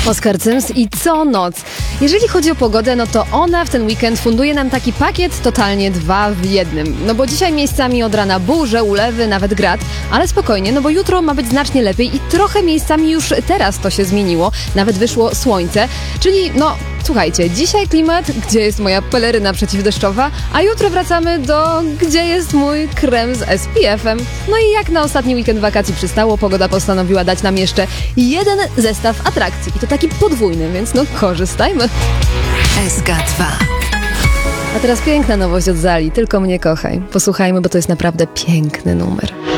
Oskar Cyms i co noc. Jeżeli chodzi o pogodę, no to ona w ten weekend funduje nam taki pakiet totalnie 2 w 1. No bo dzisiaj miejscami od rana burze, ulewy, nawet grad, ale spokojnie, no bo jutro ma być znacznie lepiej i trochę miejscami już teraz to się zmieniło. Nawet wyszło słońce, czyli no słuchajcie, dzisiaj klimat, gdzie jest moja peleryna przeciwdeszczowa, a jutro wracamy do gdzie jest mój krem z SPF-em. No i jak na ostatni weekend wakacji przystało, pogoda postanowiła dać nam jeszcze jeden zestaw atrakcji. I to taki podwójny, więc no korzystajmy. SK2. A teraz piękna nowość od Zali, Tylko mnie kochaj. Posłuchajmy, bo to jest naprawdę piękny numer.